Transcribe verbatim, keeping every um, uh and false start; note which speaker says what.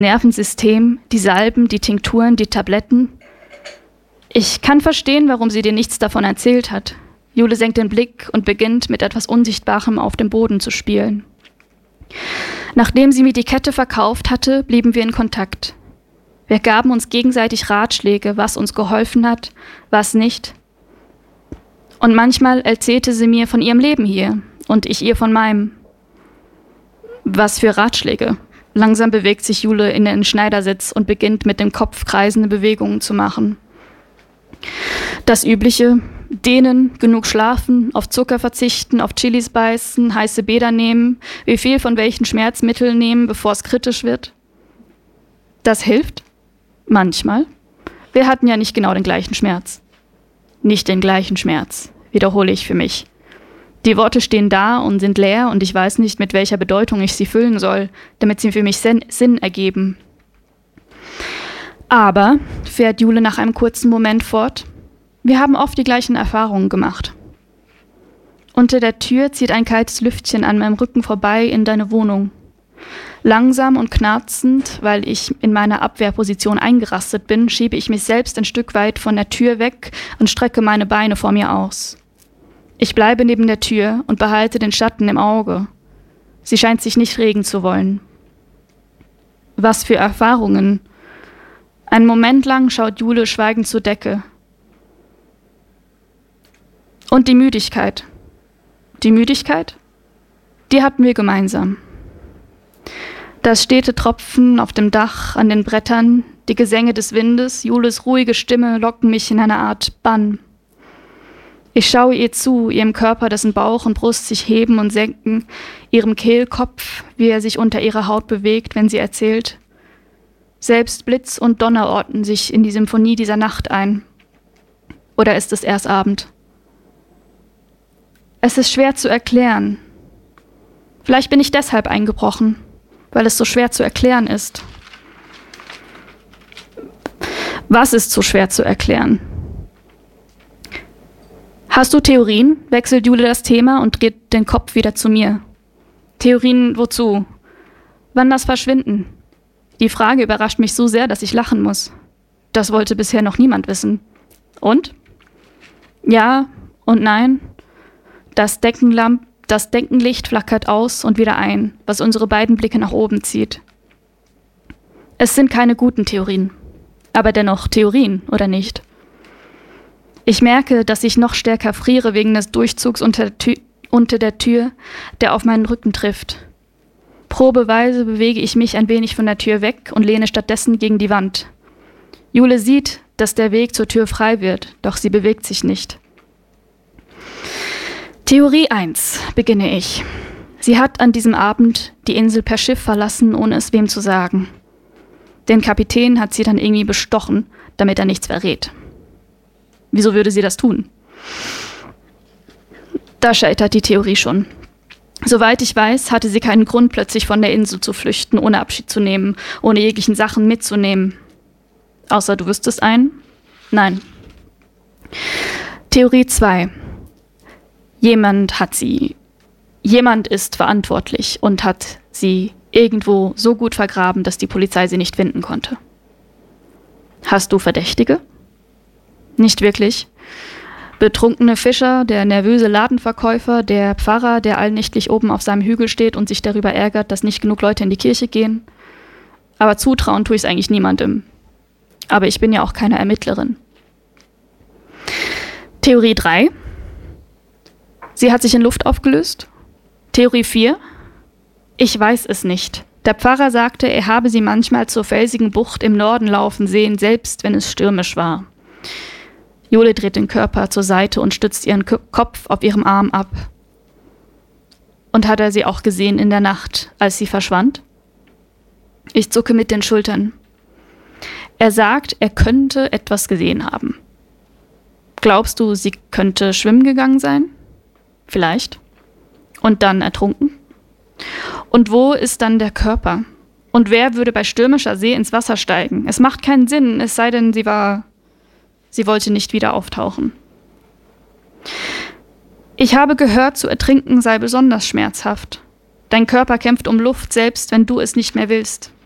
Speaker 1: Nervensystem, die Salben, die Tinkturen, die Tabletten. Ich kann verstehen, warum sie dir nichts davon erzählt hat. Jule senkt den Blick und beginnt mit etwas Unsichtbarem auf dem Boden zu spielen. Nachdem sie mir die Kette verkauft hatte, blieben wir in Kontakt. Wir gaben uns gegenseitig Ratschläge, was uns geholfen hat, was nicht. Und manchmal erzählte sie mir von ihrem Leben hier und ich ihr von meinem. Was für Ratschläge? Langsam bewegt sich Jule in den Schneidersitz und beginnt mit dem Kopf kreisende Bewegungen zu machen. Das Übliche: dehnen, genug schlafen, auf Zucker verzichten, auf Chilis beißen, heiße Bäder nehmen, wie viel von welchen Schmerzmitteln nehmen, bevor es kritisch wird. Das hilft? Manchmal. Wir hatten ja nicht genau den gleichen Schmerz. Nicht den gleichen Schmerz, wiederhole ich für mich. Die Worte stehen da und sind leer und ich weiß nicht, mit welcher Bedeutung ich sie füllen soll, damit sie für mich Sinn, Sinn ergeben. Aber, fährt Jule nach einem kurzen Moment fort, wir haben oft die gleichen Erfahrungen gemacht. Unter der Tür zieht ein kaltes Lüftchen an meinem Rücken vorbei in deine Wohnung. Langsam und knarzend, weil ich in meiner Abwehrposition eingerastet bin, schiebe ich mich selbst ein Stück weit von der Tür weg und strecke meine Beine vor mir aus. Ich bleibe neben der Tür und behalte den Schatten im Auge. Sie scheint sich nicht regen zu wollen. Was für Erfahrungen! Einen Moment lang schaut Jule schweigend zur Decke. Und die Müdigkeit. Die Müdigkeit? Die hatten wir gemeinsam. Das stete Tropfen auf dem Dach, an den Brettern, die Gesänge des Windes, Jules ruhige Stimme locken mich in eine Art Bann. Ich schaue ihr zu, ihrem Körper, dessen Bauch und Brust sich heben und senken, ihrem Kehlkopf, wie er sich unter ihrer Haut bewegt, wenn sie erzählt. Selbst Blitz und Donner ordnen sich in die Symphonie dieser Nacht ein. Oder ist es erst Abend? Es ist schwer zu erklären. Vielleicht bin ich deshalb eingebrochen, weil es so schwer zu erklären ist. Was ist so schwer zu erklären? Hast du Theorien? Wechselt Jule das Thema und dreht den Kopf wieder zu mir. Theorien wozu? Wann das Verschwinden? Die Frage überrascht mich so sehr, dass ich lachen muss. Das wollte bisher noch niemand wissen. Und? Ja und nein. Das Deckenlamp Das Deckenlicht flackert aus und wieder ein, was unsere beiden Blicke nach oben zieht. Es sind keine guten Theorien, aber dennoch Theorien, oder nicht? Ich merke, dass ich noch stärker friere wegen des Durchzugs unter der, Tür, unter der Tür, der auf meinen Rücken trifft. Probeweise bewege ich mich ein wenig von der Tür weg und lehne stattdessen gegen die Wand. Jule sieht, dass der Weg zur Tür frei wird, doch sie bewegt sich nicht. Theorie eins, beginne ich. Sie hat an diesem Abend die Insel per Schiff verlassen, ohne es wem zu sagen. Den Kapitän hat sie dann irgendwie bestochen, damit er nichts verrät. Wieso würde sie das tun? Da scheitert die Theorie schon. Soweit ich weiß, hatte sie keinen Grund, plötzlich von der Insel zu flüchten, ohne Abschied zu nehmen, ohne jeglichen Sachen mitzunehmen. Außer du wüsstest einen? Nein. Theorie zwei. Jemand hat sie, jemand ist verantwortlich und hat sie irgendwo so gut vergraben, dass die Polizei sie nicht finden konnte. Hast du Verdächtige? Nicht wirklich. Betrunkene Fischer, der nervöse Ladenverkäufer, der Pfarrer, der allnächtlich oben auf seinem Hügel steht und sich darüber ärgert, dass nicht genug Leute in die Kirche gehen. Aber zutrauen tue ich es eigentlich niemandem. Aber ich bin ja auch keine Ermittlerin. Theorie drei. Sie hat sich in Luft aufgelöst. Theorie vier. Ich weiß es nicht. Der Pfarrer sagte, er habe sie manchmal zur felsigen Bucht im Norden laufen sehen, selbst wenn es stürmisch war. Jule dreht den Körper zur Seite und stützt ihren K- Kopf auf ihrem Arm ab. Und hat er sie auch gesehen in der Nacht, als sie verschwand? Ich zucke mit den Schultern. Er sagt, er könnte etwas gesehen haben. Glaubst du, sie könnte schwimmen gegangen sein? Vielleicht. Und dann ertrunken? Und wo ist dann der Körper? Und wer würde bei stürmischer See ins Wasser steigen? Es macht keinen Sinn, es sei denn, sie war... Sie wollte nicht wieder auftauchen. Ich habe gehört, zu ertrinken sei besonders schmerzhaft. Dein Körper kämpft um Luft, selbst wenn du es nicht mehr willst.